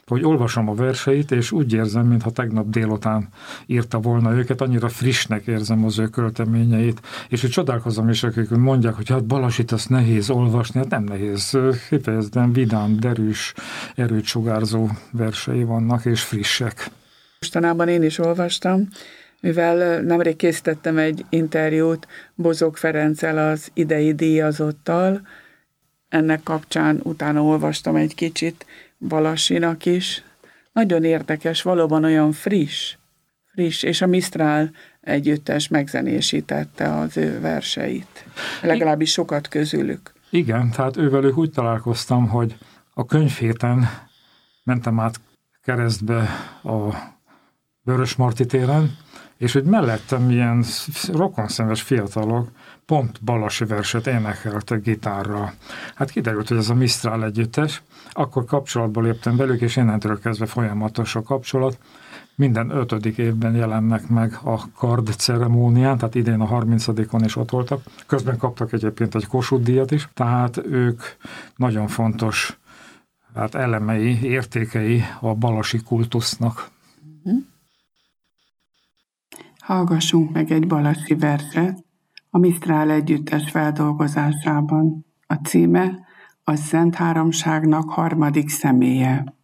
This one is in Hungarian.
hogy olvasom a verseit, és úgy érzem, mintha tegnap délután írta volna őket, annyira frissnek érzem az ő költeményeit, és hogy csodálkozom is, akik mondják, hogy hát Balasit azt nehéz olvasni, hát nem nehéz, kifejezetten vidám, derűs, erőt sugárzó versei vannak, és frissek. Mostanában én is olvastam, mivel nemrég készítettem egy interjút Bozók Ferenccel, az idei díjazottal, ennek kapcsán utána olvastam egy kicsit Balasinak is. Nagyon érdekes, valóban olyan friss, és a Mistral együttes megzenésítette az ő verseit. Legalábbis sokat közülük. Igen, tehát ővelük úgy találkoztam, hogy a könyvhéten mentem át Keresztbe a Vörösmarty téren, és hogy mellettem ilyen rokonszenves fiatalok pont Balasi verset énekeltek gitárra. Hát kiderült, hogy ez a Mistral együttes, akkor kapcsolatba léptem velük, és innentől kezdve folyamatos a kapcsolat. Minden 5. évben jelennek meg a kard ceremónián, tehát idén a 30-on is ott voltak. Közben kaptak egyébként egy Kossuth-díjat is, tehát ők nagyon fontos elemei, értékei a balasi kultusznak. Hallgassunk meg egy balasi verset a Mistral együttes feldolgozásában. A címe a Szent Háromságnak harmadik személye.